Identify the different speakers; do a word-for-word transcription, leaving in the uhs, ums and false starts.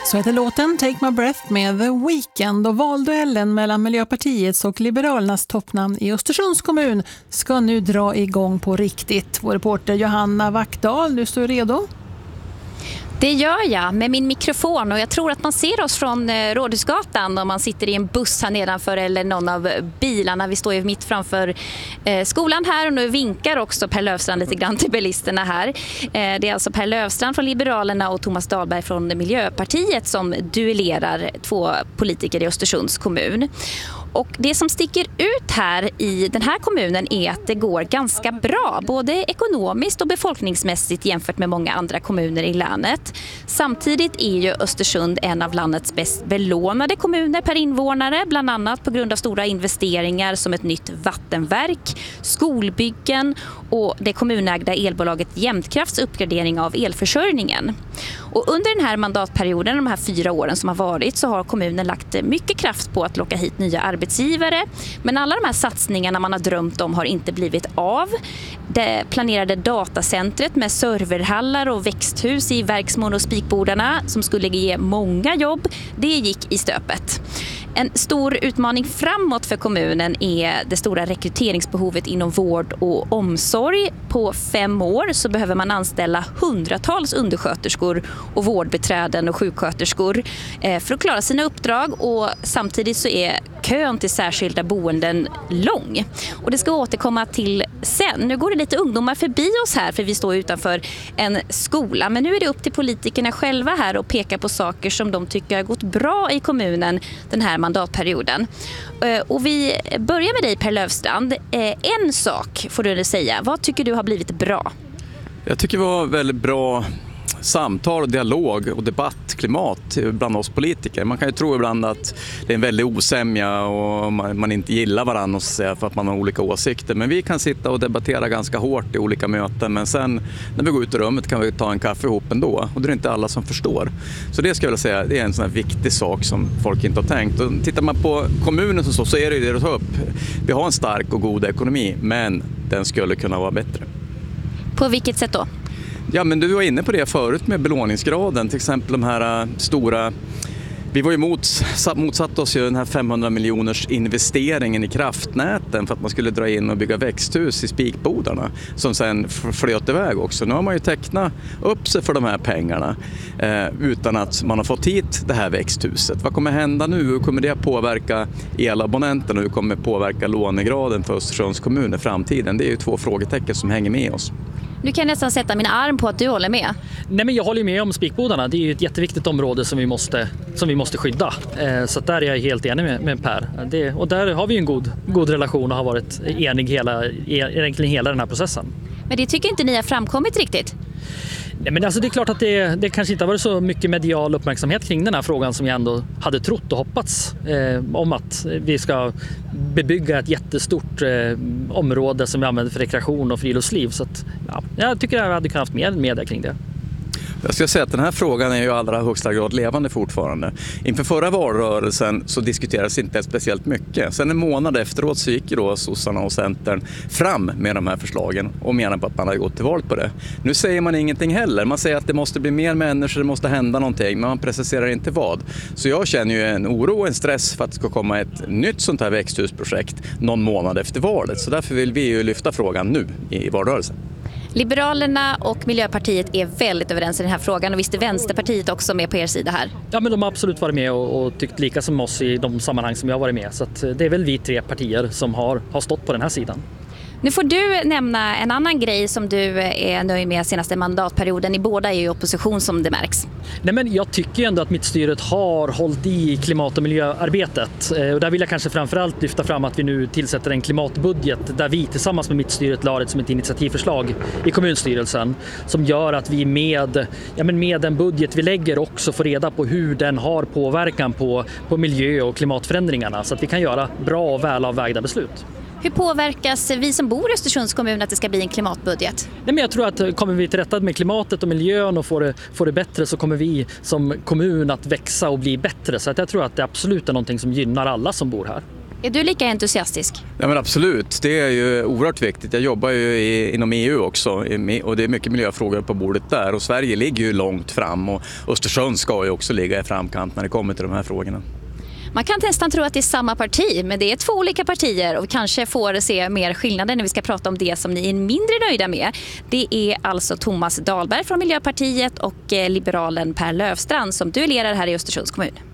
Speaker 1: Så heter låten Take My Breath med The Weeknd, och valduellen mellan Miljöpartiets och Liberalernas toppnamn i Östersunds kommun ska nu dra igång på riktigt. Vår reporter Johanna Wackdahl, du står redo?
Speaker 2: Det gör jag med min mikrofon, och jag tror att man ser oss från Rådhusgatan om man sitter i en buss här nedanför eller någon av bilarna. Vi står ju mitt framför skolan här, och nu vinkar också Per Löfstrand lite grann till bilisterna här. Det är alltså Per Löfstrand från Liberalerna och Thomas Dahlberg från Miljöpartiet som duellerar, två politiker i Östersunds kommun. Och det som sticker ut här i den här kommunen är att det går ganska bra, både ekonomiskt och befolkningsmässigt jämfört med många andra kommuner i länet. Samtidigt är ju Östersund en av landets bäst belånade kommuner per invånare, bland annat på grund av stora investeringar som ett nytt vattenverk, skolbyggen och det kommunägda elbolaget Jämtkrafts uppgradering av elförsörjningen. Och under den här mandatperioden, de här fyra åren som har varit, så har kommunen lagt mycket kraft på att locka hit nya arbetsgivare. Men alla de här satsningarna man har drömt om har inte blivit av. Det planerade datacentret med serverhallar och växthus i verksmål och spikbordarna som skulle ge många jobb, det gick i stöpet. En stor utmaning framåt för kommunen är det stora rekryteringsbehovet inom vård och omsorg. På fem år så behöver man anställa hundratals undersköterskor och vårdbiträden och sjuksköterskor för att klara sina uppdrag, och samtidigt så är kön till särskilda boenden lång. Och det ska återkomma till sen. Nu går det lite ungdomar förbi oss här, för vi står utanför en skola. Men nu är det upp till politikerna själva här att peka på saker som de tycker har gått bra i kommunen den här mandatperioden. Och vi börjar med dig, Per Löfstrand. En sak får du säga. Vad tycker du har blivit bra?
Speaker 3: Jag tycker det var väldigt bra samtal, dialog och debattklimat bland oss politiker. Man kan ju tro ibland att det är en väldigt osämja och man, man inte gillar varandra för att man har olika åsikter. Men vi kan sitta och debattera ganska hårt i olika möten, men sen när vi går ut i rummet kan vi ta en kaffe ihop ändå. Och det är inte alla som förstår. Så det ska jag vilja säga, det är en sån här viktig sak som folk inte har tänkt. Och tittar man på kommunen så, så är det ju det att ta upp. Vi har en stark och god ekonomi, men den skulle kunna vara bättre.
Speaker 2: På vilket sätt då?
Speaker 3: Ja, men du var inne på det förut med belåningsgraden, till exempel de här stora, vi var ju mot, motsatt oss ju den här femhundra miljoners investeringen i kraftnäten för att man skulle dra in och bygga växthus i spikbodarna som sen flöt iväg också. Nu har man ju tecknat upp sig för de här pengarna eh, utan att man har fått hit det här växthuset. Vad kommer hända nu? Hur kommer det påverka elabonnenterna? Hur kommer det påverka lånegraden för Östersunds kommun i framtiden? Det är ju två frågetecken som hänger med oss.
Speaker 2: Nu kan jag nästan sätta min arm på att du håller med.
Speaker 4: Nej, men jag håller med om spikbodarna. Det är ju ett jätteviktigt område som vi måste, som vi måste skydda. Eh, så där är jag helt enig med, med Per. Det, och där har vi en god, god relation och har varit enig hela, egentligen hela den här processen.
Speaker 2: Men det tycker inte ni har framkommit riktigt?
Speaker 4: Nej, men alltså det är klart att det, det kanske inte har varit så mycket medial uppmärksamhet kring den här frågan som jag ändå hade trott och hoppats eh, om att vi ska bebygga ett jättestort eh, område som vi använder för rekreation och friluftsliv. Så att, ja, jag tycker att jag hade kunnat haft mer media kring det.
Speaker 3: Jag ska säga att den här frågan är ju allra högsta grad levande fortfarande. Inför förra valrörelsen så diskuterades inte speciellt mycket. Sen en månad efteråt så gick ju då sossarna och Centern fram med de här förslagen och menar på att man hade gått till val på det. Nu säger man ingenting heller. Man säger att det måste bli mer människor, det måste hända någonting, men man preciserar inte vad. Så jag känner ju en oro och en stress för att det ska komma ett nytt sånt här växthusprojekt någon månad efter valet. Så därför vill vi ju lyfta frågan nu i valrörelsen.
Speaker 2: Liberalerna och Miljöpartiet är väldigt överens i den här frågan, och visst är Vänsterpartiet också med på er sida här?
Speaker 4: Ja, men de har absolut varit med och, och tyckt lika som oss i de sammanhang som jag har varit med. Så att det är väl vi tre partier som har, har stått på den här sidan.
Speaker 2: Nu får du nämna en annan grej som du är nöjd med senaste mandatperioden. Ni båda är ju i opposition som det märks.
Speaker 4: Nej, men jag tycker ändå att mittstyret har hållit i klimat- och miljöarbetet. Och där vill jag kanske framförallt lyfta fram att vi nu tillsätter en klimatbudget där vi tillsammans med mittstyret la det som ett initiativförslag i kommunstyrelsen som gör att vi med, ja, men med den budget vi lägger också får reda på hur den har påverkan på, på miljö- och klimatförändringarna så att vi kan göra bra och välavvägda beslut.
Speaker 2: Hur påverkas vi som bor i Östersunds kommun att det ska bli en klimatbudget?
Speaker 4: Nej, men jag tror att kommer vi till rätta med klimatet och miljön och får det, får det bättre så kommer vi som kommun att växa och bli bättre. Så att jag tror att det absolut är någonting som gynnar alla som bor här.
Speaker 2: Är du lika entusiastisk?
Speaker 3: Ja, men absolut, det är ju oerhört viktigt. Jag jobbar ju i, inom E U också och det är mycket miljöfrågor på bordet där och Sverige ligger ju långt fram och Östersund ska ju också ligga i framkant när det kommer till de här frågorna.
Speaker 2: Man kan nästan tro att det är samma parti, men det är två olika partier och kanske får se mer skillnader när vi ska prata om det som ni är mindre nöjda med. Det är alltså Thomas Dahlberg från Miljöpartiet och liberalen Per Löfstrand som duellerar här i Östersunds kommun.